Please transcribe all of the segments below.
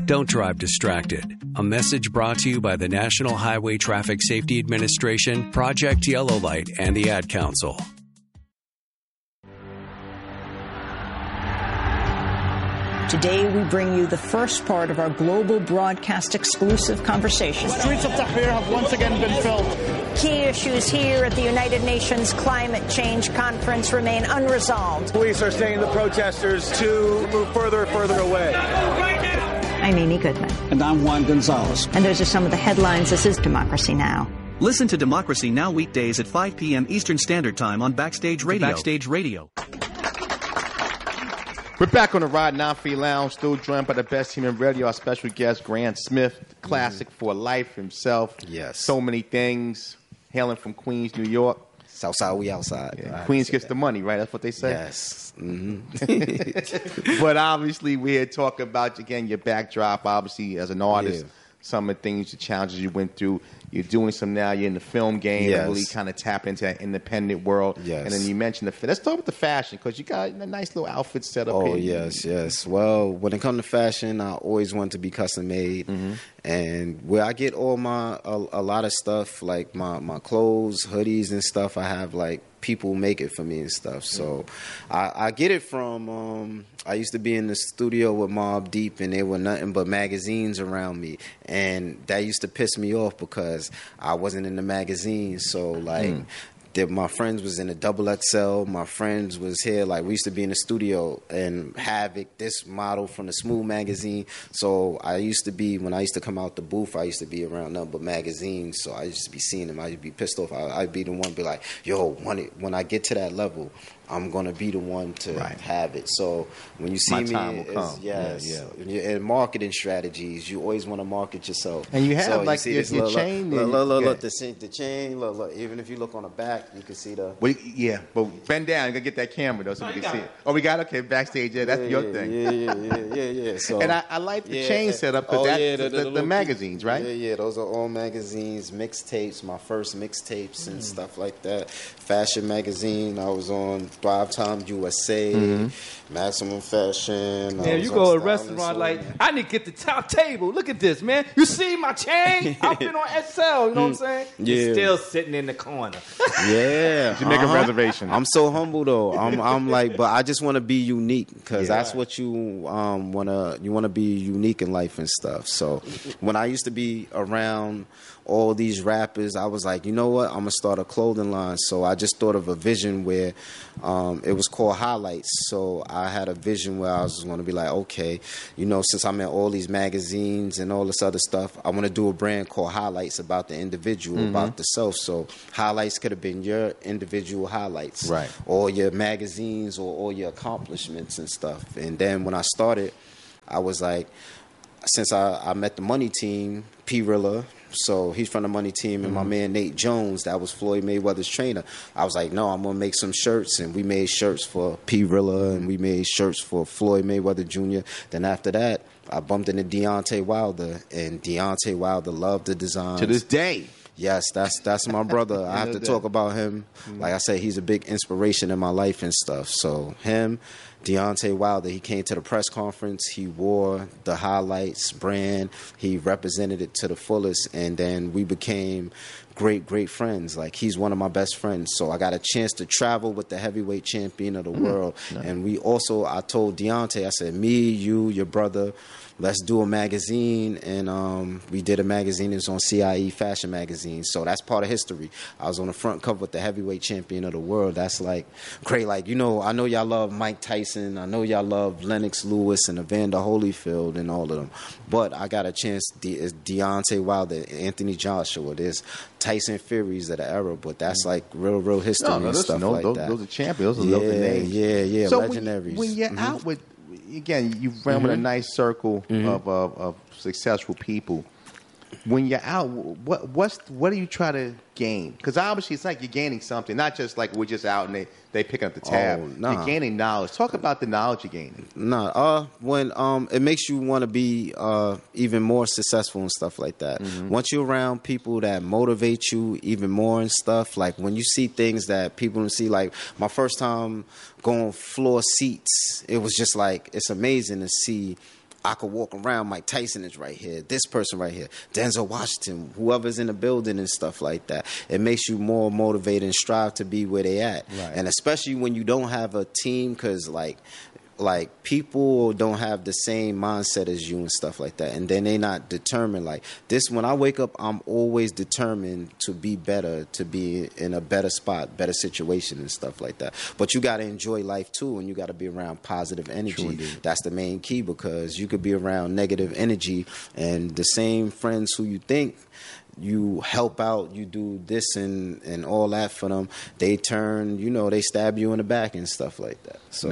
Don't drive distracted. A message brought to you by the National Highway Traffic Safety Administration, Project Yellow Light, and the Ad Council. Today, we bring you the first part of our global broadcast exclusive conversation. The streets of Tahrir have once again been filled. Key issues here at the United Nations Climate Change Conference remain unresolved. Police are saying the protesters to move further and further away. I'm Amy Goodman. And I'm Juan Gonzalez. And those are some of the headlines. This is Democracy Now! Listen to Democracy Now! Weekdays at 5 p.m. Eastern Standard Time on Backstage Radio. Backstage Radio. We're back on the Rod 9 Lounge, still joined by the best team in radio, our special guest, Grant Smith, classic for life himself. Yes. So many things, hailing from Queens, New York. Southside, we outside. Yeah. Queens gets the money, right? That's what they say? Yes. Mm-hmm. But obviously, we're here talking about, again, your backdrop, obviously, as an artist. Yeah. Some of the things, the challenges you went through. You're doing some now. You're in the film game. Yes. And really kind of tap into that independent world. Yes. And then you mentioned let's talk about the fashion, because you got a nice little outfit set up here. Oh, yes. Well, when it comes to fashion, I always want to be custom made. Mm-hmm. And where I get all a lot of stuff, like my clothes, hoodies and stuff, I have like people make it for me and stuff. So I get it from, I used to be in the studio with Mobb Deep, and there were nothing but magazines around me. And that used to piss me off because I wasn't in the magazines. So like my friends was in a XXL. My friends was here. Like, we used to be in the studio and Havoc, this model from the Smooth magazine. So when I used to come out the booth, I used to be around nothing but magazines. So I used to be seeing them. I'd be pissed off. I'd be the one to be like, yo, when I get to that level, I'm going to be the one to have it. So when you see my me, time will come. Yes. Yeah. And marketing strategies, you always want to market yourself. And you have so like you your chain. Look, the chain. Look. Even if you look on the back, you can see the... Well, yeah, but bend down. You got to get that camera, though, so we can see it. Oh, we got it? Okay, backstage. Yeah, that's your thing. Yeah. So, and I like the chain setup, because the magazines, right? Yeah. Those are all magazines, mixtapes, my first mixtapes and stuff like that. Fashion magazine, I was on Thrive Time USA, Maximum Fashion. Man, you go to a restaurant like, I need to get the top table. Look at this, man. You see my chain? I've been on SL, you know what I'm saying? Yeah. You're still sitting in the corner. Yeah. You make a reservation. I'm so humble, though. I'm like, but I just want to be unique, because that's what you want to be unique in life and stuff. So when I used to be around all these rappers, I was like, you know what? I'm going to start a clothing line. So I just thought of a vision where it was called Highlights. So I had a vision where I was just going to be like, okay, since I'm in all these magazines and all this other stuff, I want to do a brand called Highlights about the individual, about the self. So Highlights could have been your individual highlights, right, or your magazines, or all your accomplishments and stuff. And then when I started, I was like, since I met the Money Team, P. Rilla, so he's from the Money Team, and my man Nate Jones, that was Floyd Mayweather's trainer. I was like, no, I'm going to make some shirts, and we made shirts for P. Rilla, and we made shirts for Floyd Mayweather Jr. Then after that, I bumped into Deontay Wilder, and Deontay Wilder loved the designs. To this day. Yes, that's my brother. I have to talk about him. Like I said, he's a big inspiration in my life and stuff. So him, Deontay Wilder, he came to the press conference. He wore the Highlights brand. He represented it to the fullest. And then we became great friends. Like, he's one of my best friends. So I got a chance to travel with the heavyweight champion of the world. Nice. And I told Deontay, I said, me, you, your brother, let's do a magazine. And we did a magazine. It was on CIE Fashion Magazine. So that's part of history. I was on the front cover with the heavyweight champion of the world. That's like great. Like, I know y'all love Mike Tyson. I know y'all love Lennox Lewis and Evander Holyfield and all of them. But I got a chance. Deontay Wilder, Anthony Joshua. There's Tyson Furies of the era. But that's like real history and stuff like that. Those are champions. Those are lovely names. Yeah. So legendaries. When you're out with, again, you've run with a nice circle of successful people. When you're out, what do you try to gain? Because obviously it's like you're gaining something, not just like we're just out and they picking up the tab. Oh, nah. You're gaining knowledge. Talk about the knowledge you're gaining. When it makes you want to be even more successful and stuff like that. Once you're around people that motivate you even more and stuff, like when you see things that people don't see, like my first time going floor seats, it was just like, it's amazing to see I could walk around. Mike Tyson is right here. This person right here. Denzel Washington. Whoever's in the building and stuff like that. It makes you more motivated and strive to be where they at. Right. And especially when you don't have a team, because like people don't have the same mindset as you and stuff like that, and then they not determined. Like this, when I wake up, I'm always determined to be better, to be in a better spot, better situation and stuff like that. But you got to enjoy life too, and you got to be around positive energy. That's the main key, because you could be around negative energy, and the same friends who you think you help out, you do this and all that for them, they turn, they stab you in the back and stuff like that. So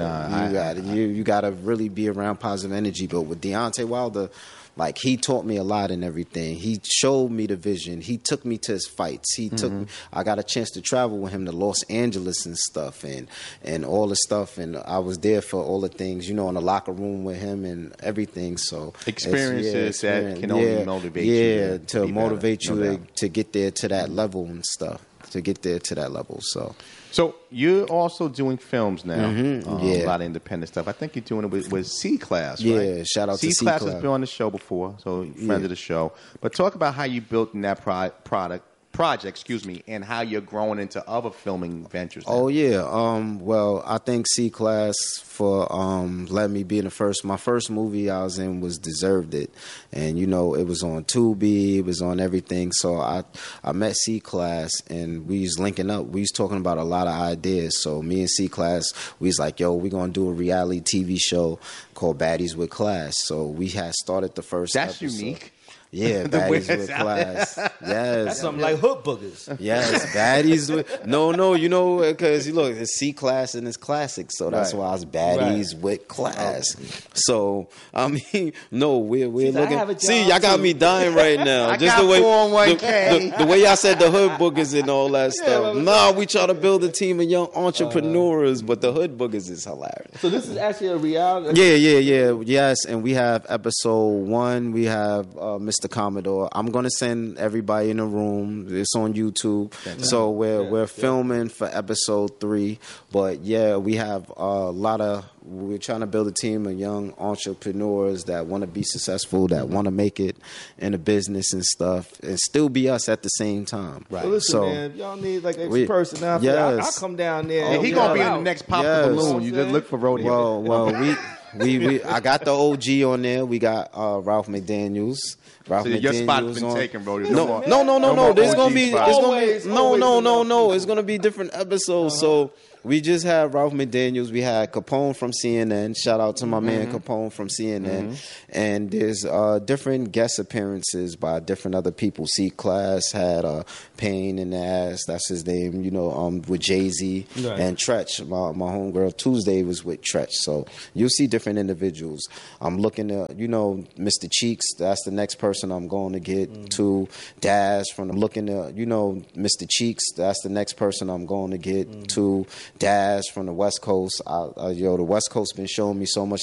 you gotta really be around positive energy. But with Deontay Wilder, like, he taught me a lot and everything. He showed me the vision. He took me to his fights. He took me, I got a chance to travel with him to Los Angeles and stuff and all the stuff. And I was there for all the things, in the locker room with him and everything. So experiences that can only motivate you. Yeah, to motivate you to get there to that level and stuff. To get there to that level. So you're also doing films now. Yeah. A lot of independent stuff. I think you're doing it with C-Class, right? Yeah, shout out to C-Class. C-Class has been on the show before, so friend of the show. But talk about how you built in that project, and how you're growing into other filming ventures now. Oh, yeah. Well, I thank C-Class for letting me be in my first movie I was in was Deserved It. And, it was on Tubi, it was on everything. So I met C-Class, and we was linking up. We was talking about a lot of ideas. So me and C-Class, we was like, yo, we're going to do a reality TV show called Baddies with Class. So we had started the first episode. That's unique. Yeah, Baddies with Class. Yes. That's something like Hood Boogers. Yes, Baddies with... No, because, look, it's C-Class and it's classic, so that's why it's Baddies with Class. So, I mean, no, we're looking... See, y'all got me dying right now. Just the way... The way y'all said the Hood Boogers and all that stuff. Nah, we try to build a team of young entrepreneurs, but the Hood Boogers is hilarious. So this is actually a reality... Yeah. Yes, and we have episode 1. We have Mr. Commodore. I'm gonna send everybody in the room. It's on YouTube. So we're filming for episode 3. But yeah, we have a lot of. We're trying to build a team of young entrepreneurs that want to be successful, that want to make it in the business and stuff, and still be us at the same time. Right. Well, listen, man, if y'all need like extra personnel, I'll come down there. And he gonna be in the next Pop the Balloon. You just look for Rodeo. Well, we I got the OG on there. We got Ralph McDaniels. So your spot's been taken, bro. No. There's gonna be It's gonna be different episodes. So we just had Ralph McDaniels. We had Capone from CNN. Shout out to my man Capone from CNN. And there's different guest appearances by different other people. C-Class had Pain in the Ass. That's his name. With Jay-Z and Tretch. My homegirl Tuesday was with Tretch. So you'll see different individuals. I'm looking at Mr. Cheeks. That's the next person I'm going to get to. Daz from. I'm looking at Mr. Cheeks. That's the next person I'm going to get to. Daz from the West Coast. The West Coast been showing me so much